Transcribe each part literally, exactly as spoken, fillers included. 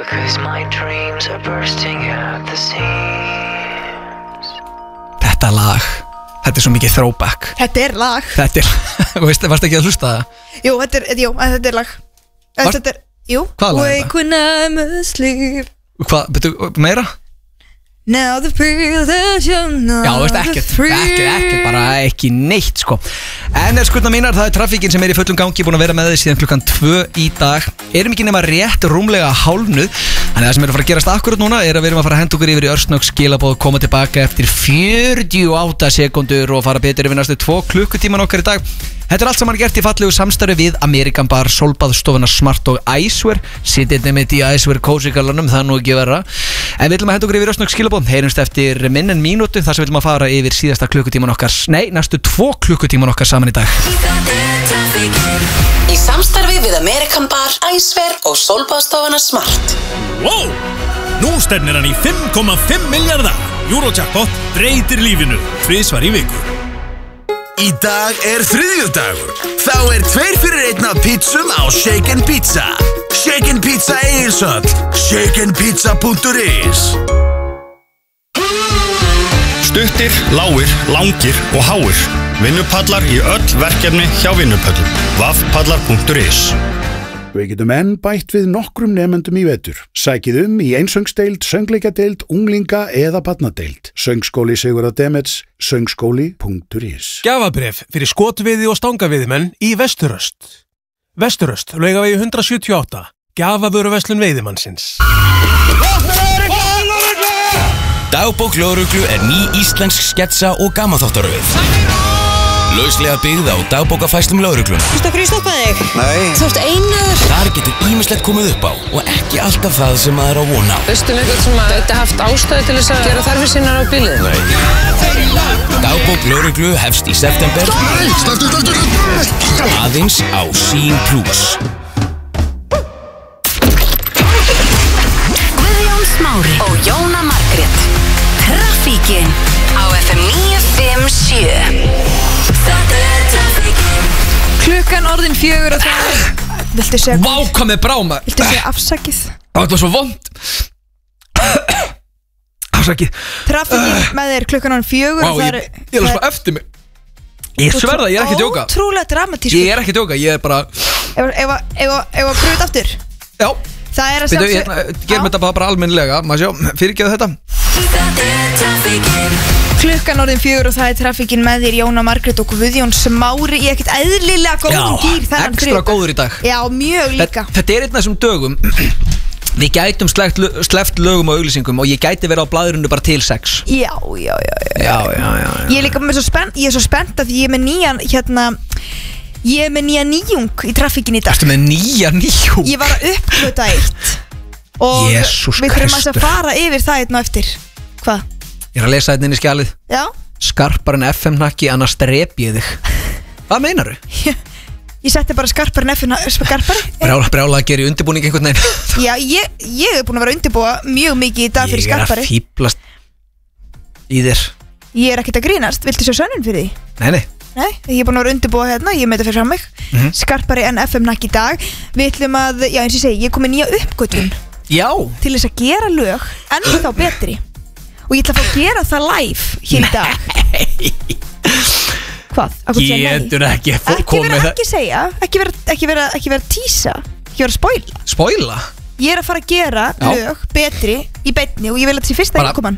Because my dreams are bursting at the seams. Þetta lag, þetta er svo mikið throwback. Þetta er lag. Þetta er, veistu, varstu ekki að hlusta það? Jú, þetta er, jú, þetta er lag. Varst- Þetta er, jú. Hvaða lag er Wake when I'm asleep. Hvað, betur, meira? Now the feel that you know. Já, veist, ekkert, ekkert, ekkert, bara ekki neitt, sko. En er skutna mínar, það er trafíkin sem er í fullum gangi, búin að vera með þið síðan klukkan tvö í dag. Erum ekki nema rétt rúmlega hálfnuð. Þannig að það sem er að fara að gerast akkurat núna er að við erum að fara að henda okkur yfir í örsnögg skilabóð, koma tilbaka eftir fjörutíu og átta sekundur og fara betur yfir næstu tvo klukkutíman okkar í dag. Þetta er allt saman gert í fallegu samstarfi við American Bar, Sólbaðstofuna Smart og Icewear. Sittið nefnit í Icewear kósikallanum, það er nú ekki verra. En við viljum að henda okkur yfir örsnögg skilabóð. Heyrumst eftir minn en mínútu þar sem við viljum að fara yfir síðasta klukkutíman okkar. Nei, næstu tvo klukkutíman okkar saman í dag. Í samstarfi við American Bar, Icewear og Sólbaðstofuna Smart. Wow! Nú stefnir hann í fimm komma fimm milljarða. Eurojackpot breytir lífinu tvisvar í viku. Í dag er þriðjudagur. Þá er tveir fyrir einn af pizzum á Shaken Pizza. Shaken Pizza Egilshöll. shaken pizza punktur is. Stuttir, lágir, langir og háir. Vinnupallar í öll verkefni hjá Vinnupöllum. vafpallar punktur is. Við getum enn bætt við nokkrum nemendum í vetur. Sækið um í einsöngsdeild, söngleikadeild, unglinga eða barnadeild. Söngskóli Sigurðar Demets, söngskóli punktur is. Gjafabréf fyrir skotviði og stangaviðimenn í Vesturöst. Vesturöst, Laugavegi hundrað sjötíu og átta. Gjafavöruverslun veiðimannsins. Dagbók lögreglu er ný íslensk sketsa og gamanþáttaröð. Lauslega byggð á dagbókafæslum lögregluna. Vistu okkur ég stoppa þig? Nei. Þú ert einur. Þar getur ýmislegt komið upp á og ekki alltaf það sem maður á von á. Veistu um eitthvað sem að gæti haft ástæðu til þess að gera þarfir sinnar á bílið? Nei. Dagbók lögreglu hefst í september. Aðeins á Sín Plus. Guðjón Smári og Jóna Margrét. Trafíkin á F M níu fimm sjö. Klukkan orðin fjögur og það. Viltu segja Vá, hvað með bráma. Viltu segja afsakið? Það var svo vond. Afsakið. Trafíkin með þér klukkan orðin fjögur. Vá, ég, ég er svo eftir mig. Ég sverða, ég er ekki að djóka. Ótrúlega dramatískur. Ég er ekki að djóka, ég er bara. Ef að pröfu þetta aftur. Já. Það er að sjálfsög. Gerum þetta bara almennilega. Maður sjá, fyrirgeðu þetta. Klukkan orðin fjögur og það er trafíkin með þér Jóna Margrét og Guðjón Smári. Ég er ekkert eðlilega góðum gýr þennan Já, ekstra góður í dag. Já, mjög líka. Þetta, þetta er einn af þessum dögum. Við gætum sleppt, sleppt lögum og auglýsingum og ég gæti verið á blaðrunu bara til sex. Já, já, já, já. Já, já, já, já. Ég er líka með svo spennt, ég er svo spennt að ég er með nýjan, hérna, ég er með nýja nýjung í trafíkin í dag. Ertu með nýja nýjung? Ég var að uppgöta eitt og Jesús við þurfum að Kristur. fara yfir það einn og eftir. Hvað? Ég er að lesa þetta inn í skjalið. Já. Skarpar en F M-hnakki, annars drep ég þig. Hvað meinaru? Ég setti bara skarpari en F M skarpari. Brjála, brjála að gera í undirbúning einhvern veginn. Já, ég, ég hef búin að vera að undirbúa mjög mikið í dag fyrir skarpari. Ég er að fíblast í þér. Ég er ekkert að grínast, viltu sjá sönnun fyrir því? Nei, nei. Nei, ég er búin að vera að undirbúa hérna, ég með þetta fyrir fram mig. Mhm. Skarpari en F M nakk í dag. Við ætlum að, já eins og ég segi, ég kom með nýja uppgötun Já. til þess að gera lög enn þá betri. Og ég ætla að fá að gera það live hér í dag. Hvað? Getur ekki Ekki komið vera það. ekki segja, ekki vera, ekki vera, ekki vera tísa, ekki vera spoila. Spoila? Ég er að fara að gera Já. lög betri í beinni og ég vil að þetta sé fyrsta Bara- innkoman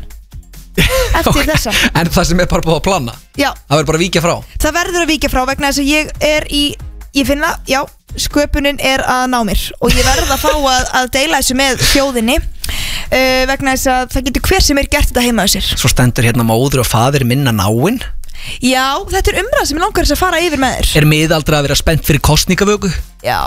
eftir þessa. En það sem er bara búið að plana. Já, Það verður bara að víkja frá. það verður að víkja frá vegna þess að ég er í, ég finna, já, sköpunin er að ná mér og ég verð að fá að, að deila þessu með þjóðinni uh, vegna þess að það getur hver sem er gert þetta heima á sér. Svo stendur hérna móður og faðir minna náinn. Já, þetta er umræð sem ég langar þess að fara yfir með þér. Er miðaldra að vera spennt fyrir kosningavöku? Já,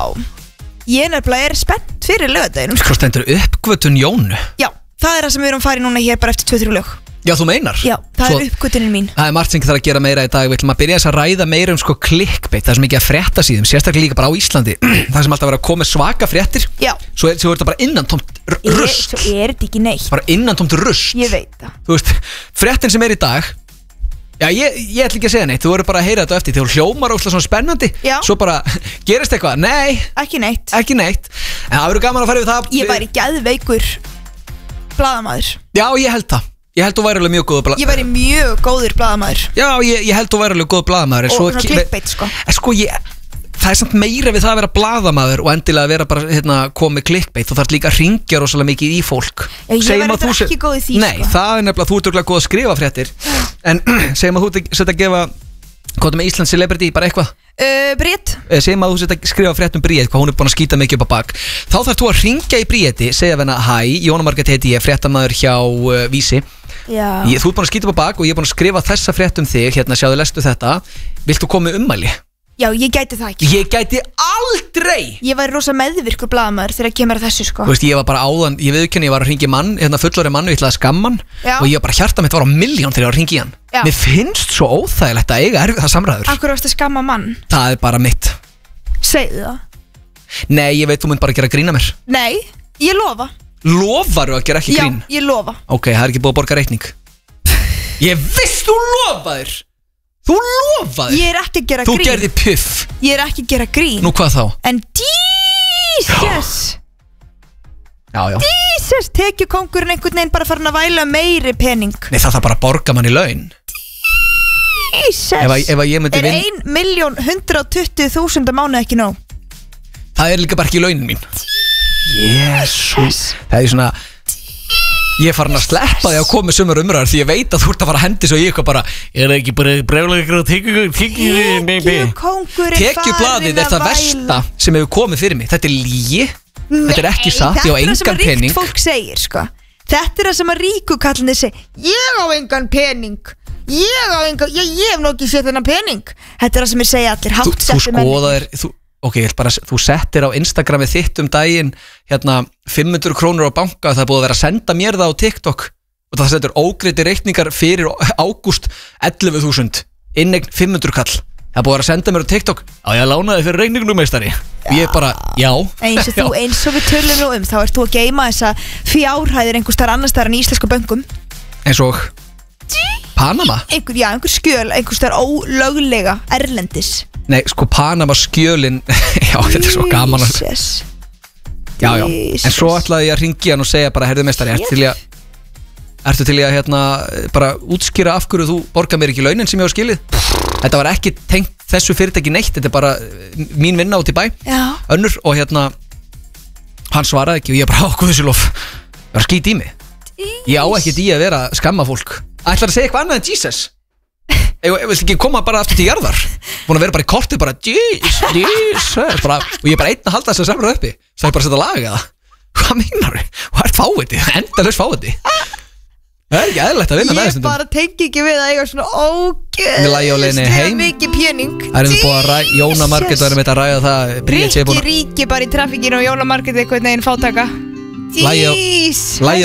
ég nefnilega er spennt fyrir lögadaginum. Svo stendur uppgötun Jónu. Já, það er það sem við erum farið núna hér bara eftir tvö til þrjú lög. Já, þú meinar? Já, það Svo- er uppgötunin mín. Það er margt sem þarf að gera meira í dag. Við ætlum að byrja þess að ræða meira um sko clickbait. Það er sem ekki að frétta síðum, sérstaklega líka bara á Íslandi. Það sem alltaf verið að koma með svaka fréttir. Já. Svo er, svo er þetta bara innantómt r- Ég- rusl. Svo er þetta ekki neitt. Bara innantómt rusl. Ég veit það. Þú veist, fréttin sem er í dag Já, ég, ég ætla ekki að segja neitt, þú verður bara að heyra þetta eftir. Þegar hljómar óslega svona spennandi. Já. Svo bara, gerist eitthvað? Nei. Ekki neitt. Ekki neitt. En það verður gaman að fara yfir það. Ég væri geðveikur blaðamaður. Já, ég held það. Ég held þú væri alveg mjög góður blaðamaður. Ég væri mjög góður blaðamaður. Já, ég, ég held þú væri alveg góður blaðamaður. Og svona klikkbeitt, sko. En sko, ég... Það er samt meira við það að vera blaðamaður og endilega að vera bara hérna, komið klikkbeitt. Þú þarf líka að ringja rosalega mikið í fólk. Ég verður þetta ekki góð í því. Nei, sko. Það er nefnilega, þú ert örgulega góð að skrifa fréttir. En segjum að þú setja að gefa, hvað er með Íslands celebrity, bara eitthvað? Uh, Bríett. Segjum að þú setja að skrifa frétt um Bríett, hvað hún er búin að skýta mikið upp á bak. Þá þarf þú að ringja í Bríetti, segja við hana, hæ, Jóna Margrét heiti ég, fréttamaður hjá uh, Vísi. Já. Ég, þú ert búin að skýta upp á bak og ég er búin að skrifa þessa frétt um þig, hérna, sjáðu, lestu þetta. Viltu koma með ummæli? Já, ég gæti það ekki. Ég gæti aldrei. Ég væri rosa meðvirkur blaðamaður þegar kemur að þessu, sko. Þú veist, ég var bara áðan, ég viðurkenni, ég var að hringi mann, hérna fullorðinn mann og ég ætlaði að skamma hann. Já. Og ég bara, hjarta mitt var á milljón þegar ég var að hringi í hann. Já. Mér finnst svo óþægilegt að eiga erfið það samræður. Akkur varst að skamma mann? Það er bara mitt. Segðu það. Nei, ég veit þú mynd bara að gera grína mér. Nei, ég lofa. Lofaru að gera ekki Já, grín? ég lofa. Ok, það er ekki búið að borga reikning. Ég viss þú lofaðir. Þú lofaðir. Ég er ekki að gera Þú grín. Þú gerði puff. Ég er ekki að gera grín. Nú hvað þá? En Jesus. Já, já. Jesus, tekjukóngurinn einhvern veginn bara farin að væla meiri pening. Nei, það þarf bara að borga mann í laun. Jesus. Ef að, ef að ég myndi Er vin... ein milljón hundrað og tuttugu þúsund að mánuð ekki nóg? Það er líka bara ekki launin mín. Jesus. Það er svona... Ég er farin að sleppa því að koma með sumar umræðar því ég veit að þú ert að fara að hendi svo ég eitthvað bara er það ekki bara brjálægur og tekjukóngurinn tekjublaðið er það versta sem hefur komið fyrir mig. Þetta er lygi. Þetta er ekki satt. Ég á engan pening. Þetta er það sem að ríkt fólk segir, sko. Þetta er það sem að ríkukallinni segir. Ég á engan pening. Ég á engan, ég, ég hef nokkið séð þennan pening. Þetta er það sem ég segja allir háttsettir menn. Þú skoðaðir, þú Ok, ég held bara að þú settir á Instagramið þitt um daginn hérna fimm hundruð krónur á banka, það er búið að vera að senda mér það á TikTok og það setur ógreiddi reikningar fyrir ágúst ellefu þúsund, inneign fimm hundruð kall. Það er búið að vera að senda mér á TikTok. Já, ég lánaði fyrir reikningnum meistari. Og ég bara, já. Eins og þú, eins og við tölum nú um, þá ert þú að geyma þessa fjárhæðir einhver staðar annars staðar en í íslensku bönkum. Eins og Panama? Einhver, já, einhver skjöl, einhver staðar ólöglega erlendis. Nei, sko Panama skjölin. Já, þetta er svo gaman að... Já, já, en svo ætlaði ég að ringi hann og segja bara, herðu meistari, ertu til í að Ertu til í að hérna bara útskýra af hverju þú borgar mér ekki launin sem ég á skilið? Þetta var ekki tengt þessu fyrirtæki neitt, þetta er bara mín vinna út í bæ. Já. Önnur og hérna hann svaraði ekki og ég bara ákveð þessu lof. Það var skít í mig. Ég á ekki í að vera skamma fólk. Ætlar að segja eitthvað annað en Jesus? Ég vil ekki koma bara aftur til jarðar. Búin að vera bara í kortið bara Jesus, Jesus bara, og ég er bara einn að halda þess að samra uppi. Það er bara að setja lag eða hvað meinar þú? Hvað er fáiði? Endalaus fáiði. Það er ekki eðlilegt að vinna með þessum. Ég bara tengi ekki við að eiga svona ógeðslega mikið pening. Það er búin að ræða, Jóna Margrét var með þetta að ræða það. Ríki, ríki bara í trafikinu og Jóna Margrét eitthvað neginn fátaka. Dís.